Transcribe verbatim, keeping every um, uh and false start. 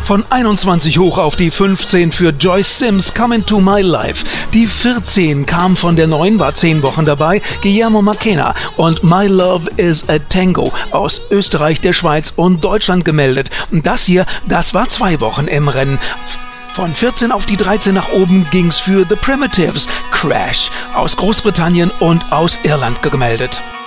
Von einundzwanzig hoch auf die fünfzehn für Joyce Sims, Come Into My Life. Die vierzehn kam von der neun, war zehn Wochen dabei, Guillermo Macena und My Love is a Tango aus Österreich, der Schweiz und Deutschland gemeldet. Und das hier, das war zwei Wochen im Rennen. Von vierzehn auf die dreizehn nach oben ging's für The Primitives, Crash aus Großbritannien und aus Irland gemeldet.